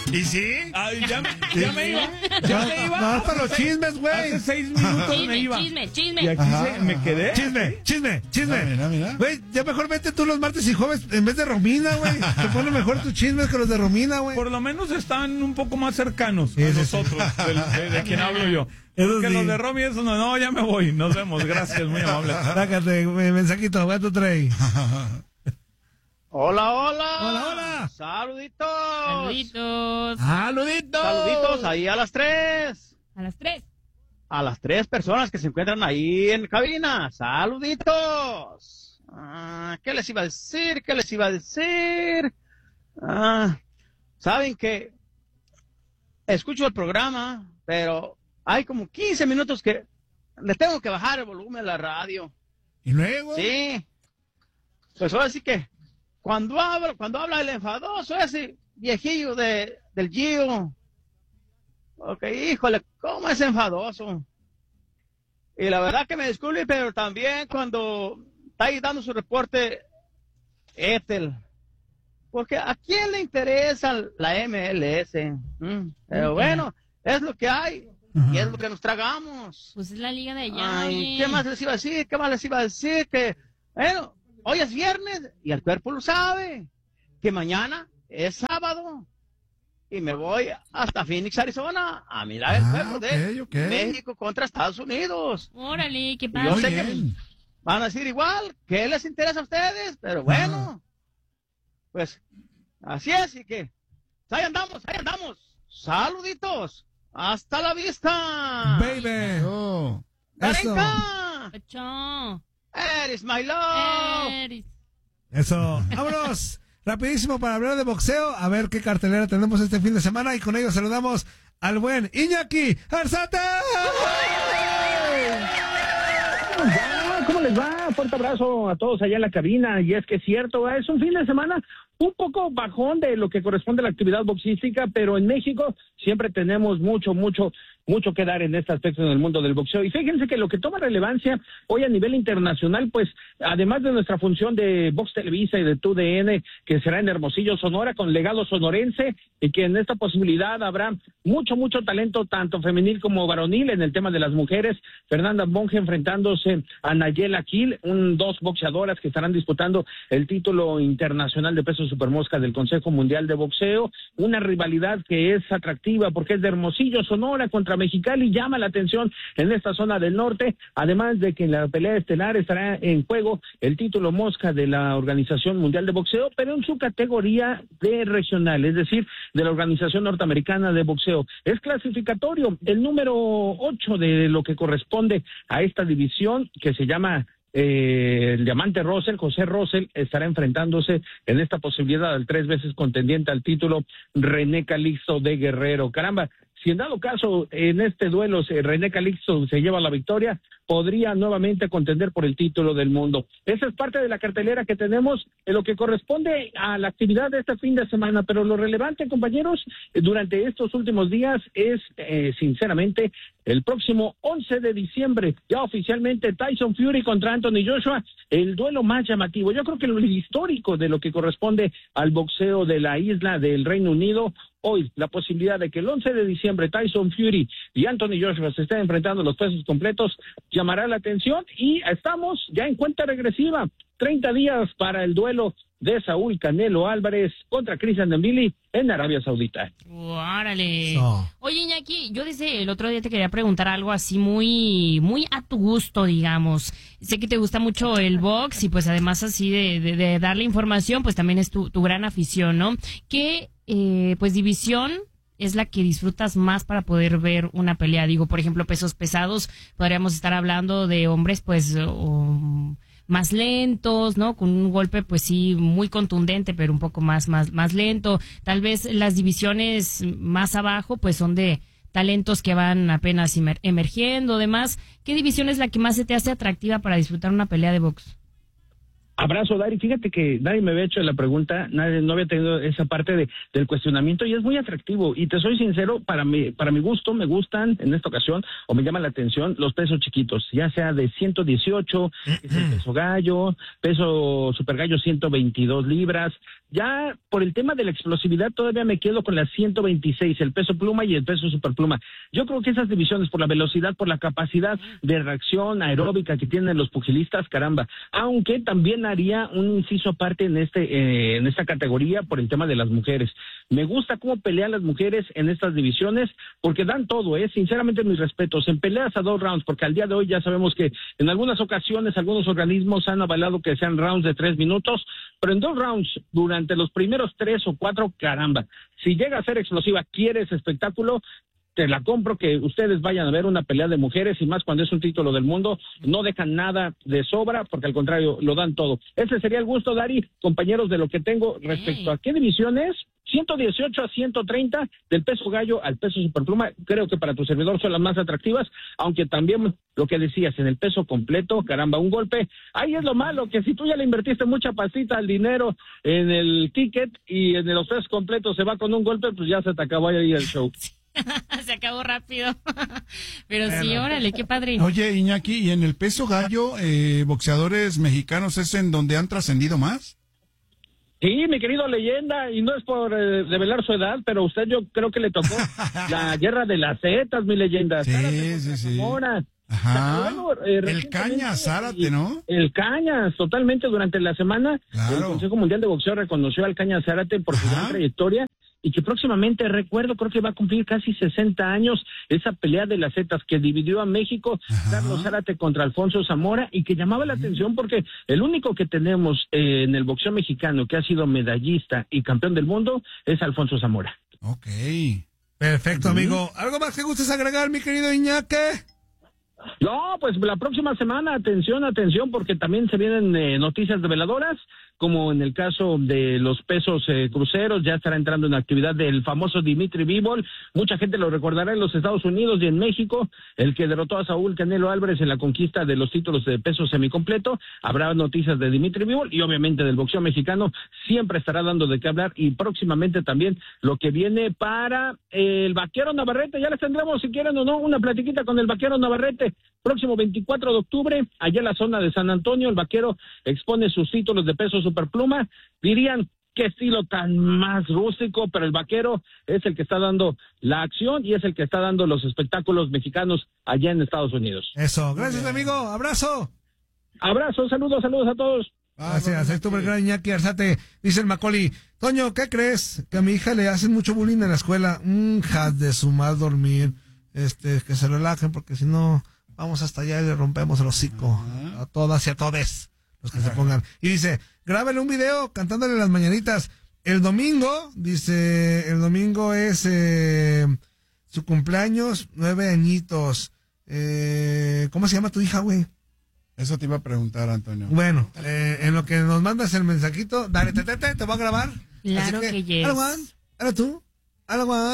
¿Y sí? Ay, ya me iba. No, para los chismes, güey. Hace 6 minutos me iba. Chisme. Y aquí me quedé. Chisme. Mira. Güey, ya mejor vete tú los martes y jueves en vez de Romina, güey. Te ponen mejor tus chismes que los de Romina, güey. Por lo menos están un poco más cercanos Sí, a sí, nosotros, de quien hablo yo. Eso Que sí. los de Romy, eso no, ya me voy. Nos vemos. Gracias, muy amable. Sácate, mensajito, voy a tu tray. Hola. Saluditos. Saluditos ahí a las 3. A las 3 personas que se encuentran ahí en cabina. Saluditos. ¿Qué les iba a decir? Saben que escucho el programa, pero hay como 15 minutos que le tengo que bajar el volumen a la radio. ¿Y luego? Sí. Pues ahora sí que cuando habla el enfadoso ese viejillo del Gio, ok, híjole, cómo es enfadoso. Y la verdad que me disculpe, pero también cuando está ahí dando su reporte Ethel, porque ¿a quién le interesa la MLS? Pero bueno, es lo que hay y es lo que nos tragamos. Pues es la liga de allá. Ay, ¿qué más les iba a decir? Que, bueno, hoy es viernes y el cuerpo lo sabe, que mañana es sábado y me voy hasta Phoenix, Arizona, a mirar el juego de México contra Estados Unidos. Órale, qué Y padre. yo sé que van a decir igual, ¿qué les interesa a ustedes? Pero bueno, pues así es y que ahí andamos. Saluditos. Hasta la vista. Baby. Darenka. Pachón. Eres my love. Eso. Vámonos. Rapidísimo para hablar de boxeo. A ver qué cartelera tenemos este fin de semana. Y con ello saludamos al buen Iñaki Arzate. ¿Cómo les va? Fuerte abrazo a todos allá en la cabina. Y es que es cierto, es un fin de semana un poco bajón de lo que corresponde a la actividad boxística, pero en México siempre tenemos mucho que dar en este aspecto en el mundo del boxeo. Y fíjense que lo que toma relevancia hoy a nivel internacional, pues además de nuestra función de Box Televisa y de TUDN, que será en Hermosillo, Sonora, con legado sonorense, y que en esta posibilidad habrá mucho talento, tanto femenil como varonil, en el tema de las mujeres. Fernanda Monge enfrentándose a Nayela Kiel, dos boxeadoras que estarán disputando el título internacional de peso supermosca del Consejo Mundial de Boxeo. Una rivalidad que es atractiva porque es de Hermosillo, Sonora, contra Mexicali, llama la atención en esta zona del norte, además de que en la pelea estelar estará en juego el título mosca de la Organización Mundial de Boxeo, pero en su categoría de regional, es decir, de la Organización Norteamericana de Boxeo. Es clasificatorio, el número 8 de lo que corresponde a esta división, que se llama el diamante Russell, José Russell, estará enfrentándose en esta posibilidad al 3 veces contendiente al título René Calixto de Guerrero. Caramba, si en dado caso en este duelo René Calixto se lleva la victoria, podría nuevamente contender por el título del mundo. Esa es parte de la cartelera que tenemos en lo que corresponde a la actividad de este fin de semana, pero lo relevante, compañeros, durante estos últimos días es, sinceramente, el próximo 11 de diciembre, ya oficialmente Tyson Fury contra Anthony Joshua, el duelo más llamativo. Yo creo que lo histórico de lo que corresponde al boxeo de la isla del Reino Unido. Hoy, la posibilidad de que el 11 de diciembre Tyson Fury y Anthony Joshua se estén enfrentando los pesos completos llamará la atención, y estamos ya en cuenta regresiva, 30 días para el duelo de Saúl Canelo Álvarez contra Christian Dembélé en Arabia Saudita. ¡Órale! Oye, Iñaki, yo desde el otro día te quería preguntar algo así muy a tu gusto, digamos. Sé que te gusta mucho el box y pues además así de darle información, pues también es tu gran afición, ¿no? ¿Qué pues división es la que disfrutas más para poder ver una pelea? Digo, por ejemplo, pesos pesados, podríamos estar hablando de hombres pues más lentos, ¿no? Con un golpe pues sí muy contundente, pero un poco más lento. Tal vez las divisiones más abajo pues son de talentos que van apenas emergiendo, demás. ¿Qué división es la que más se te hace atractiva para disfrutar una pelea de box? Abrazo, Dari. Fíjate que nadie me había hecho la pregunta, nadie no había tenido esa parte del cuestionamiento y es muy atractivo. Y te soy sincero, para mi gusto, me gustan en esta ocasión o me llaman la atención los pesos chiquitos, ya sea de 118, es el peso gallo, peso super gallo 122 libras. Ya por el tema de la explosividad todavía me quedo con las 126, el peso pluma y el peso superpluma. Yo creo que esas divisiones por la velocidad, por la capacidad de reacción aeróbica que tienen los pugilistas, caramba. Aunque también haría un inciso aparte en esta categoría por el tema de las mujeres. Me gusta cómo pelean las mujeres en estas divisiones porque dan todo, sinceramente mis respetos, en peleas a 2 rounds, porque al día de hoy ya sabemos que en algunas ocasiones algunos organismos han avalado que sean rounds de 3 minutos, pero en 2 rounds durante los primeros 3 o 4, caramba, si llega a ser explosiva, quieres espectáculo, te la compro que ustedes vayan a ver una pelea de mujeres y más cuando es un título del mundo, no dejan nada de sobra porque al contrario lo dan todo. Ese sería el gusto, Dari, compañeros, de lo que tengo respecto a qué divisiones, 118 a 130 del peso gallo al peso superpluma, creo que para tu servidor son las más atractivas, aunque también lo que decías en el peso completo, caramba, un golpe, ahí es lo malo, que si tú ya le invertiste mucha pastita al dinero en el ticket y en los pesos completos se va con un golpe, pues ya se te acabó ahí el show. Se acabó rápido. Pero sí, órale, qué padre. Oye, Iñaki, ¿y en el peso gallo, boxeadores mexicanos es en donde han trascendido más? Sí, mi querido Leyenda, y no es por revelar su edad, pero a usted yo creo que le tocó la guerra de las Zetas, mi Leyenda. Sí. Ajá. El Cañas, Zárate, ¿no? El Cañas, totalmente, durante la semana, claro. El Consejo Mundial de Boxeo reconoció al Cañas Zárate por su gran trayectoria, y que próximamente, creo que va a cumplir casi 60 años esa pelea de las Zetas que dividió a México, Carlos Zárate contra Alfonso Zamora, y que llamaba la atención porque el único que tenemos en el boxeo mexicano que ha sido medallista y campeón del mundo es Alfonso Zamora. Ok. Perfecto, amigo. ¿Algo más que gustes agregar, mi querido Iñaki? No, pues la próxima semana, atención, porque también se vienen noticias reveladoras, como en el caso de los pesos cruceros, ya estará entrando en actividad del famoso Dimitri Bivol, mucha gente lo recordará en los Estados Unidos y en México, el que derrotó a Saúl Canelo Álvarez en la conquista de los títulos de peso semicompleto. Habrá noticias de Dimitri Bivol y obviamente del boxeo mexicano, siempre estará dando de qué hablar, y próximamente también lo que viene para el Vaquero Navarrete. Ya les tendremos, si quieren o no, una platiquita con el Vaquero Navarrete. Próximo 24 de octubre, allá en la zona de San Antonio, el Vaquero expone sus títulos de peso superpluma. Dirían, qué estilo tan más rústico, pero el Vaquero es el que está dando la acción y es el que está dando los espectáculos mexicanos allá en Estados Unidos. Eso, gracias, amigo, abrazo. Abrazo, saludos a todos. Gracias, es tu gran Iñaki Arzate. Dice el Macaulay, Toño, ¿qué crees? Que a mi hija le hacen mucho bullying en la escuela. Has de su mal dormir. Que se relajen porque si no... Vamos hasta allá y le rompemos el hocico a todas y a todes los que se pongan. Y dice, grábele un video cantándole las mañanitas. El domingo es su cumpleaños, 9 añitos. ¿Cómo se llama tu hija, güey? Eso te iba a preguntar, Antonio. Bueno, en lo que nos mandas el mensajito, dale, te voy a grabar. Claro que yes. Algo tú, algo